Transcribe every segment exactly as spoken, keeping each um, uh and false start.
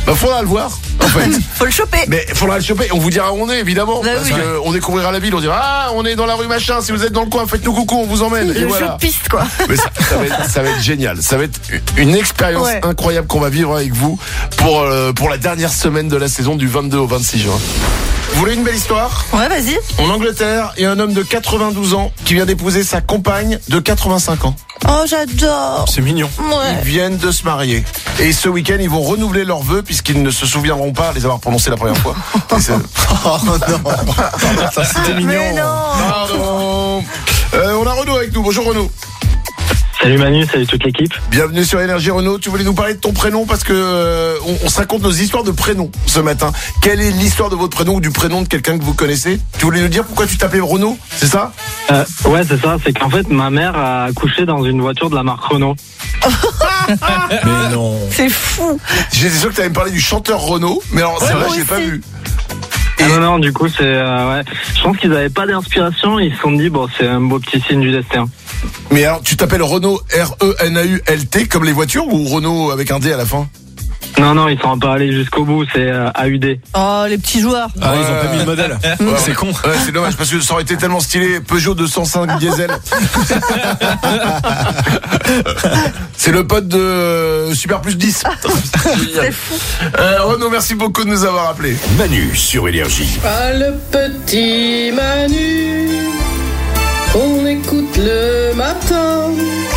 Bah faudra le voir en fait. Faut le choper. Mais faudra le choper, on vous dira où on est évidemment, bah parce oui. qu'on découvrira la ville, on dira ah on est dans la rue machin, si vous êtes dans le coin faites-nous coucou, on vous emmène. Le Et jeu voilà. de piste quoi. Mais ça, ça, va être, ça va être génial, ça va être une expérience ouais. incroyable qu'on va vivre avec vous pour, euh, pour la dernière semaine de la saison du vingt-deux au vingt-six juin. Vous voulez une belle histoire ? Ouais, vas-y. En Angleterre, il y a un homme de quatre-vingt-douze ans qui vient d'épouser sa compagne de quatre-vingt-cinq ans. Oh, j'adore. C'est mignon. Ouais. Ils viennent de se marier. Et ce week-end, ils vont renouveler leurs vœux puisqu'ils ne se souviendront pas les avoir prononcés la première fois. Et c'est- Oh non. Ça, c'était mignon. Mais non. Pardon. Euh, on a Renaud avec nous. Bonjour Renaud. Salut Manu, salut toute l'équipe. Bienvenue sur Énergie Renaud. Tu voulais nous parler de ton prénom parce que euh, on, on se raconte nos histoires de prénoms ce matin. Quelle est l'histoire de votre prénom ou du prénom de quelqu'un que vous connaissez ? Tu voulais nous dire pourquoi tu t'appelais Renaud, c'est ça ? Euh, ouais, c'est ça, c'est qu'en fait ma mère a accouché dans une voiture de la marque Renault. Mais non. C'est fou. J'étais sûr que tu allais me parler du chanteur Renaud, mais alors c'est Ouais, vrai, moi je l'ai pas aussi. vu. Ah non, non, du coup, c'est. Euh, ouais. Je pense qu'ils n'avaient pas d'inspiration, ils se sont dit, bon, c'est un beau petit signe du destin. Mais alors, tu t'appelles Renaud R E N A U L T comme les voitures ou Renaud avec un D à la fin ? Non, non, ils sont pas allés jusqu'au bout, c'est euh, A U D. Oh, les petits joueurs. Ah, Ouais. ils ont pas mis le modèle. Ouais, C'est con. Ouais, c'est dommage parce que ça aurait été tellement stylé. Peugeot deux cent cinq diesel. C'est le pote de euh, Super Plus dix. C'est fou. Euh, Renaud, merci beaucoup de nous avoir appelés. Manu sur Énergie. Ah, le petit Manu, on écoute le matin.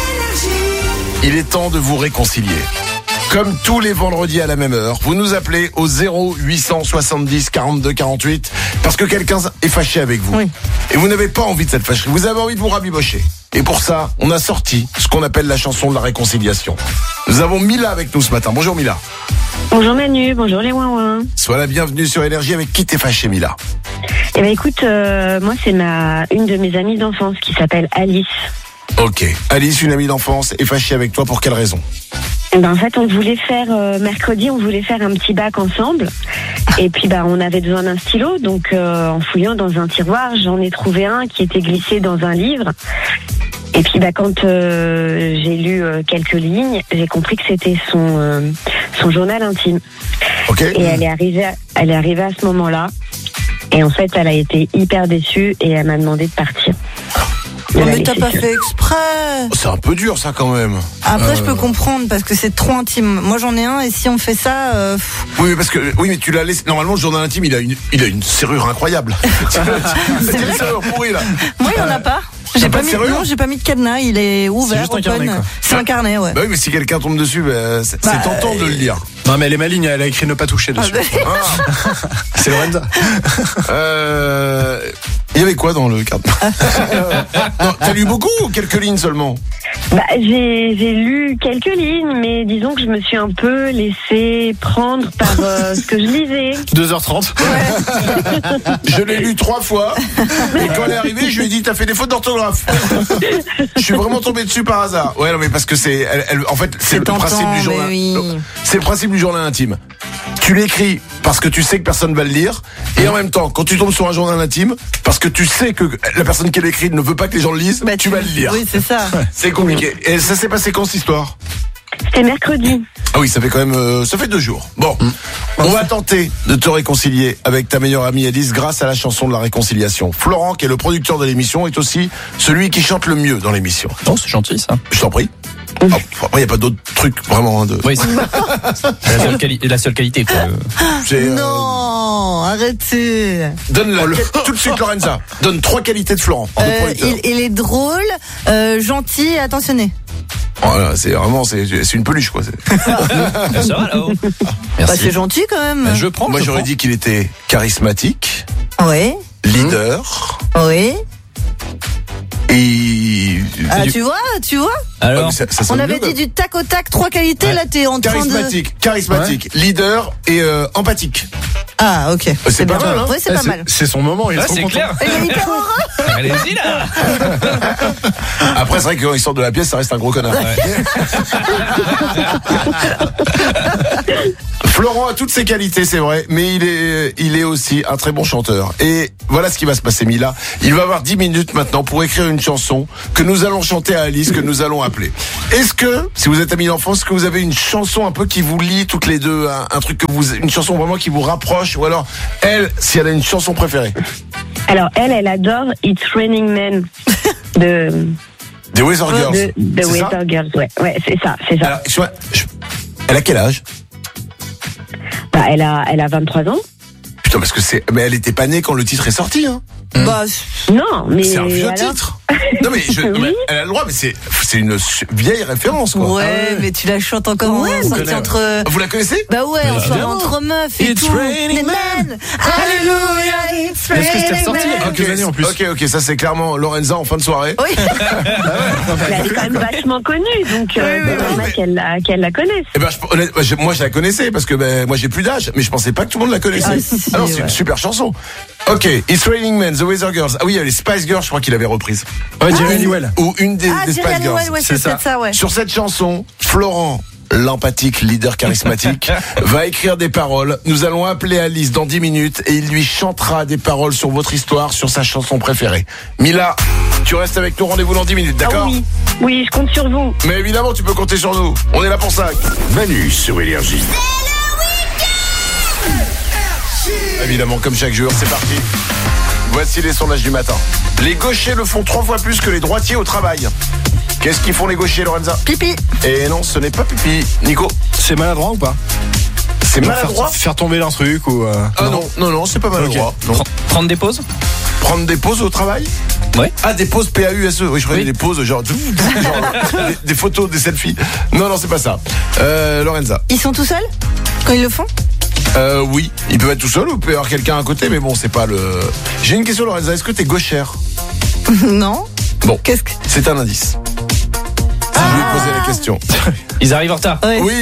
Il est temps de vous réconcilier. Comme tous les vendredis à la même heure, vous nous appelez au zéro huit cent soixante-dix quarante-deux quarante-huit parce que quelqu'un est fâché avec vous. Oui. Et vous n'avez pas envie de cette fâcherie, vous avez envie de vous rabibocher. Et pour ça, on a sorti ce qu'on appelle la chanson de la réconciliation. Nous avons Mila avec nous ce matin. Bonjour Mila. Bonjour Manu, bonjour les ouin-ouin. Sois la bienvenue sur Énergie. Avec qui t'es fâché, Mila ? Eh ben écoute, euh, moi c'est ma une de mes amies d'enfance qui s'appelle Alice. Ok. Alice, une amie d'enfance, est fâchée avec toi pour quelle raison ? Eh ben en fait on voulait faire euh, mercredi, on voulait faire un petit bac ensemble. Et puis bah on avait besoin d'un stylo, donc euh, en fouillant dans un tiroir, j'en ai trouvé un qui était glissé dans un livre. Et puis bah quand euh, j'ai lu euh, quelques lignes, j'ai compris que c'était son euh, son journal intime. Ok. Et elle est arrivée, à, elle est arrivée à ce moment-là. Et en fait, elle a été hyper déçue et elle m'a demandé de partir. De Oh, la mais t'as laisser pas seule. fait exprès. C'est un peu dur ça quand même. Après, Euh. je peux comprendre parce que c'est trop intime. Moi, j'en ai un et si on fait ça, euh, pff, Oui, mais parce que oui, mais tu l'as laissé. Normalement, le journal intime, il a une, il a une serrure incroyable. C'est une serrure pourrie là. moi, il y en a pas. T'as J'ai pas pas de mis, serrure non, j'ai pas mis de cadenas. Il est ouvert, juste un open. carnet, quoi. C'est un carnet, ouais. Bah oui, mais si quelqu'un tombe dessus, bah, c'est Bah, c'est tentant de le lire. Non, mais elle est maligne, elle a écrit ne pas toucher dessus. Ah. C'est Lorenza. Euh, il y avait quoi dans le cadre Non, t'as lu beaucoup ou quelques lignes seulement? Bah, j'ai, j'ai lu quelques lignes, mais disons que je me suis un peu laissée prendre par euh, ce que je lisais. deux heures trente. Je l'ai lu trois fois. Et quand elle est arrivée, je lui ai dit, t'as fait des fautes d'orthographe. Je suis vraiment tombé dessus par hasard. Ouais, non, mais parce que c'est, elle, elle- en fait, c'est, C'est le tentant, principe du mais journal. oui. C'est le principe du journal intime. Tu l'écris parce que tu sais que personne va le lire, et en même temps, quand tu tombes sur un journal intime, parce que tu sais que la personne qui l'écrit ne veut pas que les gens le lisent, Bah, tu vas le lire. Oui, c'est ça. C'est compliqué. Et ça s'est passé quand cette histoire? C'était mercredi. Ah oui, ça fait quand même, euh, ça fait deux jours. Bon, on va tenter de te réconcilier avec ta meilleure amie Alice grâce à la chanson de la réconciliation. Florent, qui est le producteur de l'émission, est aussi celui qui chante le mieux dans l'émission. Non, c'est gentil ça. Je t'en prie. Ah, après, il n'y a pas d'autres trucs vraiment. Hein, de... Oui, c'est la seule, quali- la seule qualité. Quoi. C'est, euh, Non, arrêtez. Donne la, tout de suite, Lorenza. Donne trois qualités de Florent. en deux Euh, producteurs. il, il est drôle, euh, gentil et attentionné. Voilà, c'est vraiment, c'est, c'est une peluche, quoi. C'est- Ça va là-haut. Bah, Merci. c'est gentil quand même. Bah, je prends. Moi, je j'aurais prends. dit qu'il était charismatique, Oui, leader, oui. et... Ah, du- tu vois, tu vois. Ah, Alors, mais ça- ça On sonne avait mieux, dit du tac au tac, trois qualités. Ouais. Là, t'es en train de. charismatique, charismatique, leader et euh, empathique. Ah, ok. c'est pas mal, hein. Oui, c'est Eh, pas mal. C'est son moment, il est Ah, trop c'est content. clair. Il est hyper heureux. Allez-y là. Après, c'est vrai que quand il sort de la pièce, ça reste un gros connard. Florent a toutes ses qualités, c'est vrai, mais il est, il est aussi un très bon chanteur. Et voilà ce qui va se passer, Mila. Il va avoir dix minutes maintenant pour écrire une chanson que nous allons chanter à Alice, que nous allons appeler. Est-ce que, si vous êtes amis d'enfance, est-ce que vous avez une chanson un peu qui vous lie toutes les deux, un, un truc que vous, une chanson vraiment qui vous rapproche, ou alors elle, si elle a une chanson préférée? Alors, elle, elle adore It's Raining Men de... Des Weather Girls. De, de c'est Weather ça Girls, ouais. Ouais, c'est ça, c'est ça. Alors, je, je, elle a quel âge? Bah, elle a, elle a vingt-trois ans. Putain, parce que c'est, mais elle était pas née quand le titre est sorti, hein. Bah, Non, mais C'est un vieux alors titre. Non mais, je, Oui. mais elle a le droit, mais c'est, c'est une vieille référence, quoi. ouais, Ah mais tu la chantes encore Ouais, en connaît, sortie entre. ouais. Vous la connaissez? Bah ouais, en soirée entre meufs et It's tout. raining men. Alléluia, it's Est-ce que c'était ressorti il y a raining quelques Ok, années en plus? ok, ok, ça c'est clairement Lorenza en fin de soirée. men. Oui. elle est quand même vachement connue, donc euh, Oui, oui, c'est oui. normal Mais- qu'elle la, qu'elle la connaisse. Eh ben, je, honnête- je- moi je la connaissais parce que ben, moi j'ai plus d'âge, mais je pensais pas que tout le monde la connaissait. Ah, si, Alors c'est ouais. une super chanson. Ok, It's Raining Men, The Weather Girls. Ah oui, il y a les Spice Girls, je crois qu'il avait reprise. Ouais, Jerry Halliwell. Ou une des, Ah, des Jerry Spice Girls. Halliwell, ouais, c'est c'est ça. peut-être ça, ouais. Sur cette chanson, Florent, l'empathique leader charismatique, va écrire des paroles. Nous allons appeler Alice dans dix minutes et il lui chantera des paroles sur votre histoire, sur sa chanson préférée. Mila, tu restes avec nous, rendez-vous dans dix minutes, d'accord? Ah oui, oui, je compte sur vous. Mais évidemment, tu peux compter sur nous. On est là pour ça. Manu sur Énergie. Évidemment, comme chaque jour, c'est parti. Voici les sondages du matin. Les gauchers le font trois fois plus que les droitiers au travail. Qu'est-ce qu'ils font les gauchers, Lorenza? Pipi. Et non, ce n'est pas pipi. Nico, C'est maladroit ou pas? c'est Genre maladroit? faire, faire tomber un truc ou. Euh... Ah non, non, non, c'est pas maladroit. Non. Pre- Prendre des pauses? Prendre des pauses au travail? Ouais. Ah, des pauses P A U S E. Oui, je croyais Oui. des pauses genre, genre des, des photos, des selfies. Non, non, c'est pas ça. Euh, Lorenza. Ils sont tout seuls quand ils le font? Euh, oui, ils peuvent être tout seuls ou il peut y avoir quelqu'un à côté, mais bon, c'est pas le. J'ai une question, Lorenza. Est-ce que t'es gauchère? Non. Bon, Qu'est-ce que. c'est un indice. Si je lui poser la question. Ils arrivent en retard. Ouais. Oui,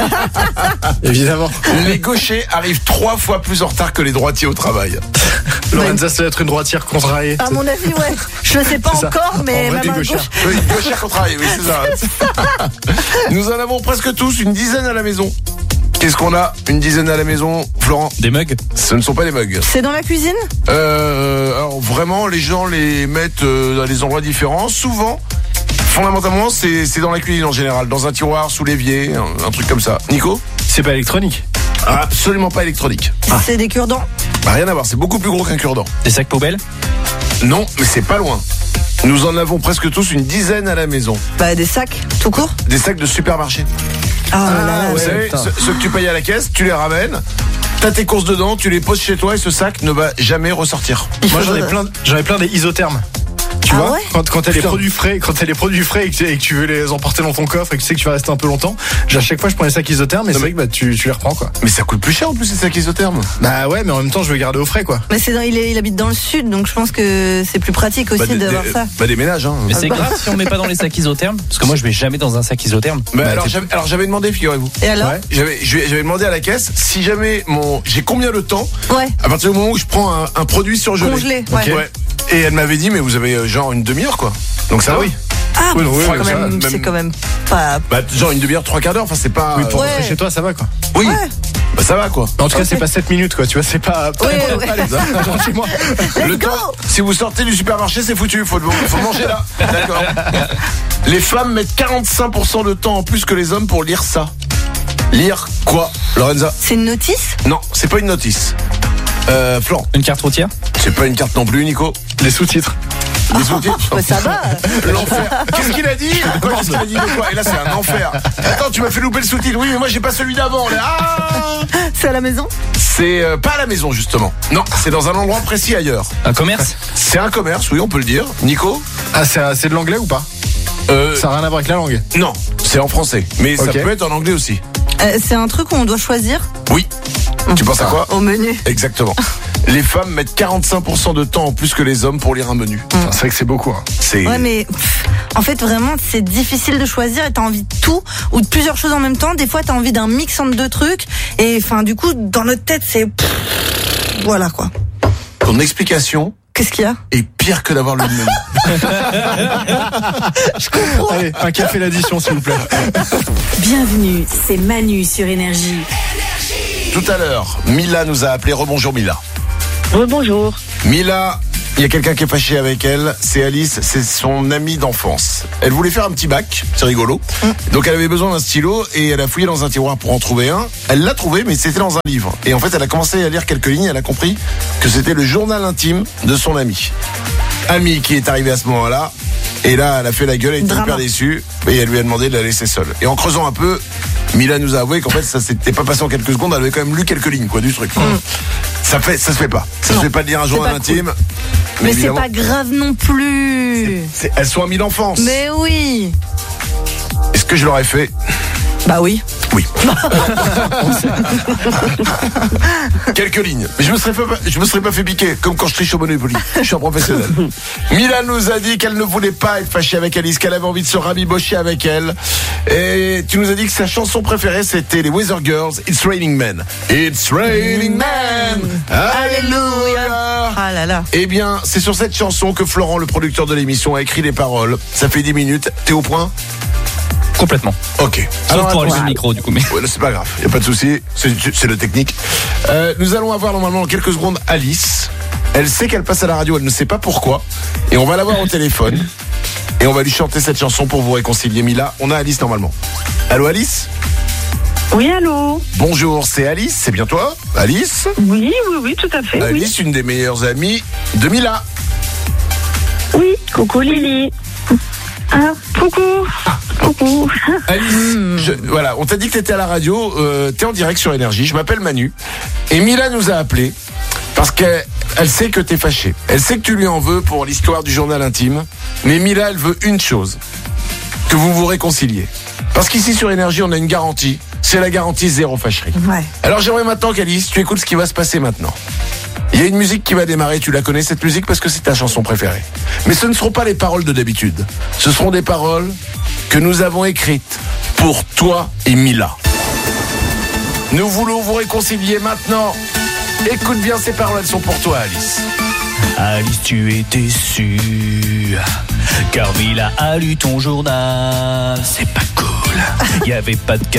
Évidemment. les gauchers arrivent trois fois plus en retard que les droitiers au travail. Lorenza, ça doit être une droitière contrariée. À mon avis, ouais. Je le sais pas C'est ça. encore, mais En vrai, même des à gauchères. gauche. Oui, gauchères au travail, oui, c'est ça. Nous en avons presque tous, une dizaine à la maison. Qu'est-ce qu'on a? Une dizaine à la maison, Florent? Des mugs? Ce ne sont pas des mugs. C'est dans la cuisine? Euh, alors vraiment, les gens les mettent euh, dans des endroits différents. Souvent, fondamentalement, c'est c'est dans la cuisine en général, dans un tiroir, sous l'évier, un, un truc comme ça. Nico? C'est pas électronique. Absolument pas électronique. C'est des cure-dents. Bah, rien à voir, c'est beaucoup plus gros qu'un cure-dent. Des sacs poubelles? Non, mais c'est pas loin. Nous en avons presque tous une dizaine à la maison. Bah, des sacs, tout court. Des sacs de supermarché. Ah, là, là, Vous ouais, savez, putain. ceux, ceux que tu payes à la caisse, tu les ramènes, t'as tes courses dedans, tu les poses chez toi et ce sac ne va jamais ressortir. Moi, j'en ai plein, j'en ai plein des isothermes. Tu Ah vois, ouais quand, quand t'as les Putain. produits frais, quand t'as les produits frais et que, tu- et que tu veux les emporter dans ton coffre et que tu sais que tu vas rester un peu longtemps, à chaque fois je prends les sacs isothermes et c'est mais- vrai que bah, tu, tu les reprends quoi. Mais ça coûte plus cher en plus ces sacs isothermes. Bah ouais, mais en même temps je veux garder au frais quoi. Mais c'est dans, il, est- il habite dans le sud, donc je pense que c'est plus pratique aussi Bah, des- d'avoir des- ça. bah, des ménages, hein. Mais c'est grave si on met pas dans les sacs isothermes? Parce que moi, je vais jamais dans un sac isotherme. Bah, Bah, alors, t'es- j'avais, alors j'avais demandé, figurez-vous. Et alors? Ouais. J'avais, je lui ai- j'avais demandé à la caisse si jamais mon, j'ai combien de temps Ouais. à partir du moment où je prends un, un produit surgelé. Congelé, Ok. ouais. Et elle m'avait dit, mais vous avez euh, genre une demi-heure quoi. Donc ça Ah va. oui. Ah, Oui, bah, oui, c'est oui, quand ça même, va, c'est même- quand même pas. Bah genre une demi-heure, trois quarts d'heure. Enfin c'est pas. Oui, pour euh, Ouais. rentrer chez toi ça va quoi. oui. Ouais. Bah ça va quoi. En tout cas c'est pas sept minutes quoi, tu vois, c'est pas. pas- Ouais, pas- ouais. pas les- Genre chez moi. Le go. temps, si vous sortez du supermarché, c'est foutu. Faut, faut manger là. D'accord. Les femmes mettent quarante-cinq pour cent de temps en plus que les hommes pour lire ça. Lire quoi, Lorenza? C'est une notice? Non, c'est pas une notice. Euh, Florent, Une carte routière? c'est pas une carte non plus, Nico. Les sous-titres. Les sous-titres. Bah, ça va. L'enfer. Qu'est-ce qu'il a dit? Quoi, qu'est-ce qu'il a dit de quoi? Et là, c'est un enfer. Attends, tu m'as fait louper le sous-titre. Oui, mais moi, j'ai pas celui d'avant. Là. Ah C'est à la maison? c'est euh, pas à la maison, justement. Non, c'est dans un endroit précis ailleurs. Un commerce? C'est un commerce, oui, on peut le dire. Nico? Ah c'est c'est de l'anglais ou pas? euh, Ça a rien à voir avec la langue. Non, c'est en français. Mais ça Ok. peut être en anglais aussi. Euh, c'est un truc où on doit choisir Oui. Tu penses à quoi? au menu. Exactement. Les femmes mettent quarante-cinq pour cent de temps en plus que les hommes pour lire un menu. Putain, c'est vrai que c'est beaucoup. Hein. C'est. Ouais, mais pff, en fait, vraiment, c'est difficile de choisir et t'as envie de tout ou de plusieurs choses en même temps. Des fois, t'as envie d'un mix entre deux trucs. Et enfin, du coup, dans notre tête, c'est. pff, Voilà quoi. Ton explication Qu'est-ce qu'il y a? est pire que d'avoir le menu. Allez, un café l'addition s'il vous plaît. Bienvenue, c'est Manu sur Énergie. Énergie. tout à l'heure, Mila nous a appelé. Rebonjour Mila. Rebonjour. Mila, il y a quelqu'un qui est fâché avec elle, c'est Alice, c'est son amie d'enfance. Elle voulait faire un petit bac, c'est rigolo. Mm. Donc elle avait besoin d'un stylo et elle a fouillé dans un tiroir pour en trouver un. Elle l'a trouvé, mais c'était dans un livre. Et en fait, elle a commencé à lire quelques lignes, elle a compris que c'était le journal intime de son amie. Amie qui est arrivée à ce moment-là. Et là, elle a fait la gueule, elle était hyper déçue et elle lui a demandé de la laisser seule. Et en creusant un peu, Mila nous a avoué qu'en fait, ça s'était pas passé en quelques secondes, elle avait quand même lu quelques lignes, quoi, du truc. Mm. Ça fait, ça se fait pas. Ça non, se fait pas de lire un journal intime. Cool. Mais, mais c'est pas grave non plus. C'est, c'est, elles sont amies d'enfance. Mais oui. Est-ce que je l'aurais fait? Bah oui. Oui. Quelques lignes. Mais je me serais pas, je me serais pas fait piquer, comme quand je triche au Monopoly. Je suis un professionnel. Mila nous a dit qu'elle ne voulait pas être fâchée avec Alice, qu'elle avait envie de se rabibocher avec elle. Et tu nous as dit que sa chanson préférée, c'était les Weather Girls, It's Raining Men. It's Raining Men. Alléluia. Ah là là. Eh bien, c'est sur cette chanson que Florent, le producteur de l'émission, a écrit les paroles. Ça fait dix minutes. T'es au point? Complètement. Ok. Sauf Alors, pour allumer le micro du coup. Mais... Ouais, là, c'est pas grave, y a pas de souci. C'est, c'est le technique. Euh, nous allons avoir normalement dans quelques secondes Alice. Elle sait qu'elle passe à la radio, elle ne sait pas pourquoi. Et on va la voir au téléphone. Et on va lui chanter cette chanson pour vous réconcilier. Mila, on a Alice normalement. Allô Alice? Oui, allô. Bonjour, c'est Alice, c'est bien toi? Alice? Oui, oui, oui, tout à fait. Alice, oui. Une des meilleures amies de Mila. Oui, coucou Lily. Ah, coucou. Ah. Coucou. Alice, je, voilà, on t'a dit que t'étais à la radio, euh, t'es en direct sur Énergie, je m'appelle Manu. Et Mila nous a appelé parce qu'elle elle sait que t'es fâché. Elle sait que tu lui en veux pour l'histoire du journal intime. Mais Mila, elle veut une chose, que vous vous réconciliez. Parce qu'ici sur Énergie, on a une garantie, c'est la garantie zéro fâcherie. Ouais. Alors j'aimerais maintenant qu'Alice, tu écoutes ce qui va se passer maintenant. Il y a une musique qui va démarrer, tu la connais cette musique parce que c'est ta chanson préférée. Mais ce ne seront pas les paroles de d'habitude. Ce seront des paroles que nous avons écrites pour toi et Mila. Nous voulons vous réconcilier maintenant. Écoute bien ces paroles, elles sont pour toi Alice. Alice, tu es déçue car Mila a lu ton journal. C'est pas cool. Il y avait pas de